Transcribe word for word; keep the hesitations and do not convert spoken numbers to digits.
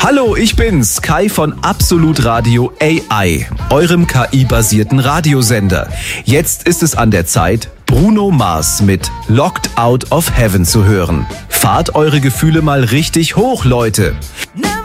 Hallo, ich bin's, Kai von Absolut Radio A I, eurem K I-basierten Radiosender. Jetzt ist es an der Zeit, Bruno Mars mit Locked Out of Heaven zu hören. Fahrt eure Gefühle mal richtig hoch, Leute. Never